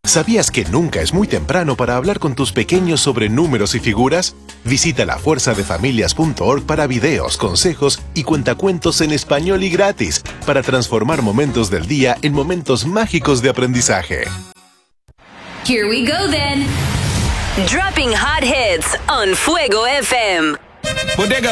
¿Sabías que nunca es muy temprano para hablar con tus pequeños sobre números y figuras? Visita lafuerzadefamilias.org para videos, consejos y cuentacuentos en español y gratis para transformar momentos del día en momentos mágicos de aprendizaje. Here we go then. Dropping hot hits on Fuego FM.